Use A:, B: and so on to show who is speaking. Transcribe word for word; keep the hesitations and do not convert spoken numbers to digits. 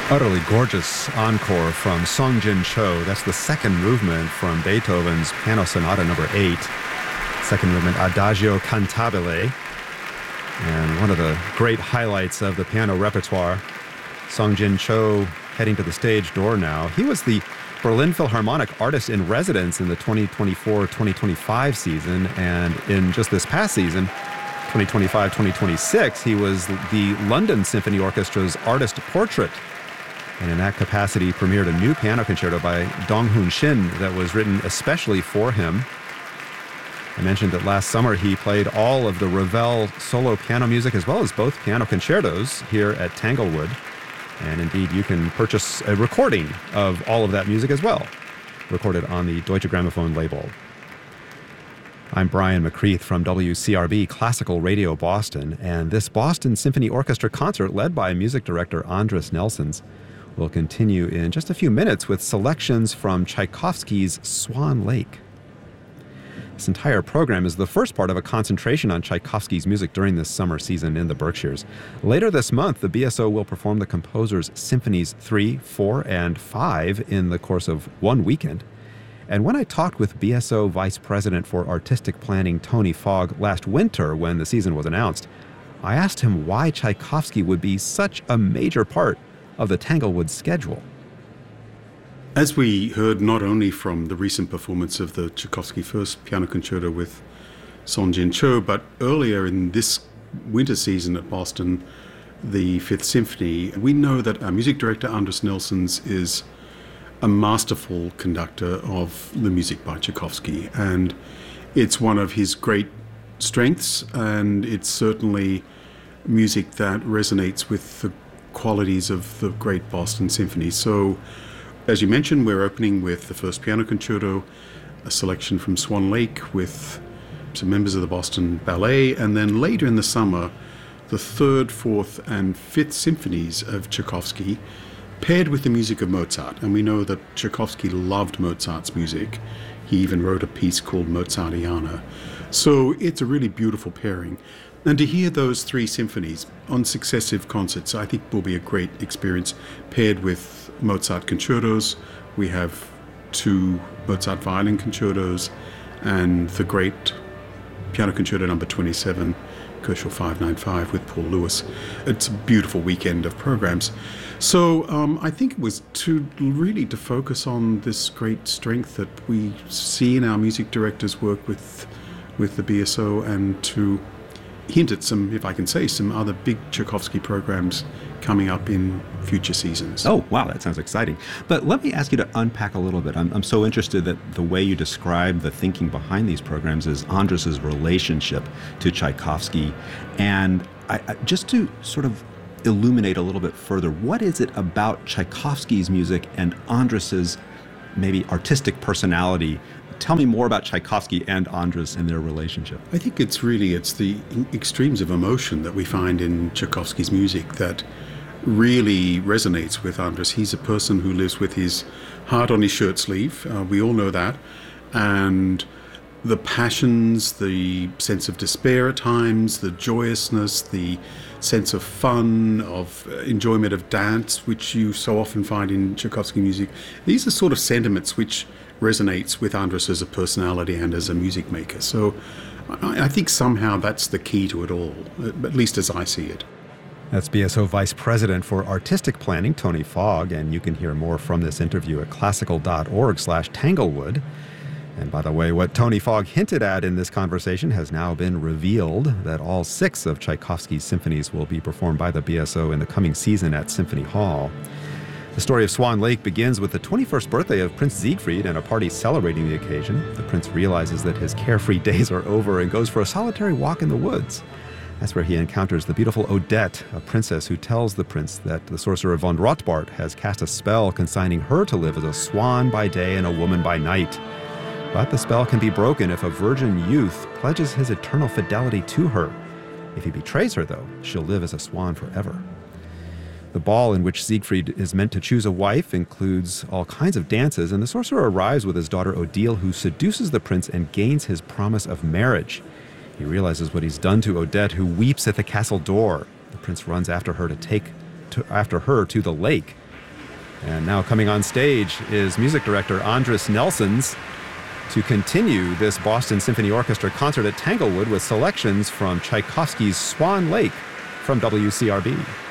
A: Utterly gorgeous encore from Song Jin-cho. That's the second movement from Beethoven's Piano Sonata number eight. Second movement, Adagio Cantabile. And one of the great highlights of the piano repertoire. Song Jin-cho heading to the stage door now. He was the Berlin Philharmonic Artist in Residence in the twenty twenty-four twenty twenty-five season. And in just this past season, twenty twenty-five twenty twenty-six, he was the London Symphony Orchestra's Artist Portrait. And in that capacity, premiered a new piano concerto by Dong-Hoon Shin that was written especially for him. I mentioned that last summer he played all of the Ravel solo piano music as well as both piano concertos here at Tanglewood. And indeed, you can purchase a recording of all of that music as well, recorded on the Deutsche Grammophon label. I'm Brian McCreath from W C R B Classical Radio Boston, and this Boston Symphony Orchestra concert led by music director Andris Nelsons will continue in just a few minutes with selections from Tchaikovsky's Swan Lake. This entire program is the first part of a concentration on Tchaikovsky's music during this summer season in the Berkshires. Later this month, the B S O will perform the composer's Symphonies three, four, and five in the course of one weekend. And when I talked with B S O Vice President for Artistic Planning Tony Fogg last winter when the season was announced, I asked him why Tchaikovsky would be such a major part of the Tanglewood schedule.
B: As we heard not only from the recent performance of the Tchaikovsky First Piano Concerto with Song Jin-cho, but earlier in this winter season at Boston, the Fifth Symphony, we know that our music director Andris Nelsons is a masterful conductor of the music by Tchaikovsky, and it's one of his great strengths, and it's certainly music that resonates with the qualities of the great Boston Symphony. So, as you mentioned, we're opening with the First Piano Concerto, a selection from Swan Lake with some members of the Boston Ballet, and then later in the summer, the Third, Fourth, and Fifth Symphonies of Tchaikovsky, paired with the music of Mozart. And we know that Tchaikovsky loved Mozart's music. He even wrote a piece called Mozartiana. So it's a really beautiful pairing. And to hear those three symphonies on successive concerts, I think will be a great experience, paired with Mozart concertos. We have two Mozart violin concertos and the great Piano Concerto number twenty-seven, Koshel five ninety-five with Paul Lewis. It's a beautiful weekend of programs. So um, I think it was to really to focus on this great strength that we see in our music directors' work with, with the B S O, and to hint at some, if I can say, some other big Tchaikovsky programs coming up in future seasons.
A: Oh, wow, that sounds exciting. But let me ask you to unpack a little bit. I'm, I'm so interested that the way you describe the thinking behind these programs is Andris's relationship to Tchaikovsky. And I, I, just to sort of illuminate a little bit further, what is it about Tchaikovsky's music and Andris's maybe artistic personality? Tell me more about Tchaikovsky and Andris and their relationship.
B: I think it's really, it's the extremes of emotion that we find in Tchaikovsky's music that really resonates with Andris. He's a person who lives with his heart on his shirt sleeve. Uh, we all know that. And the passions, the sense of despair at times, the joyousness, the sense of fun, of enjoyment of dance, which you so often find in Tchaikovsky music. These are sort of sentiments which resonates with Andris as a personality and as a music maker. So I, I think somehow that's the key to it all, at least as I see it.
A: That's B S O Vice President for Artistic Planning, Tony Fogg, and you can hear more from this interview at classical.org slash Tanglewood. And by the way, what Tony Fogg hinted at in this conversation has now been revealed, that all six of Tchaikovsky's symphonies will be performed by the B S O in the coming season at Symphony Hall. The story of Swan Lake begins with the twenty-first birthday of Prince Siegfried and a party celebrating the occasion. The prince realizes that his carefree days are over and goes for a solitary walk in the woods. That's where he encounters the beautiful Odette, a princess who tells the prince that the sorcerer von Rotbart has cast a spell consigning her to live as a swan by day and a woman by night. But the spell can be broken if a virgin youth pledges his eternal fidelity to her. If he betrays her, though, she'll live as a swan forever. The ball in which Siegfried is meant to choose a wife includes all kinds of dances, and the sorcerer arrives with his daughter Odile, who seduces the prince and gains his promise of marriage. He realizes what he's done to Odette, who weeps at the castle door. The prince runs after her to take to, after her to the lake, And now coming on stage is music director Andris Nelsons to continue this Boston Symphony Orchestra concert at Tanglewood with selections from Tchaikovsky's Swan Lake from W C R B.